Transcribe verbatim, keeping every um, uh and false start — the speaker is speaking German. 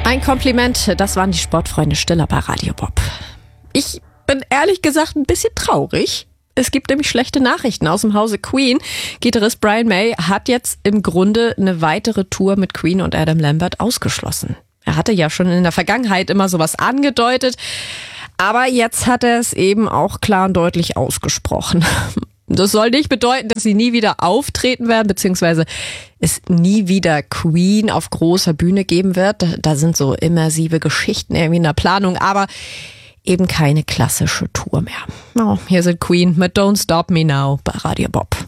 Ein Kompliment, das waren die Sportfreunde Stiller bei Radio Bob. Ich bin ehrlich gesagt ein bisschen traurig. Es gibt nämlich schlechte Nachrichten aus dem Hause Queen. Gitarrist Brian May hat jetzt im Grunde eine weitere Tour mit Queen und Adam Lambert ausgeschlossen. Er hatte ja schon in der Vergangenheit immer sowas angedeutet, aber jetzt hat er es eben auch klar und deutlich ausgesprochen. Das soll nicht bedeuten, dass sie nie wieder auftreten werden, beziehungsweise es nie wieder Queen auf großer Bühne geben wird. Da sind so immersive Geschichten irgendwie in der Planung, aber eben keine klassische Tour mehr. Oh, hier sind Queen mit Don't Stop Me Now bei Radio Bob.